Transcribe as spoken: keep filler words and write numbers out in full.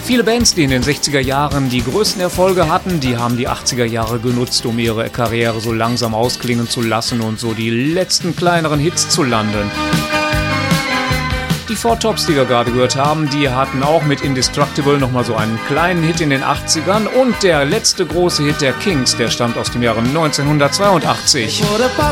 Viele Bands, die in den sechziger Jahren die größten Erfolge hatten, die haben die achtziger Jahre genutzt, um ihre Karriere so langsam ausklingen zu lassen und so die letzten kleineren Hits zu landen. Die Four Tops, die wir gerade gehört haben, die hatten auch mit Indestructible nochmal so einen kleinen Hit in den achtzigern und der letzte große Hit der Kings, der stammt aus dem Jahre neunzehnhundertzweiundachtzig. What about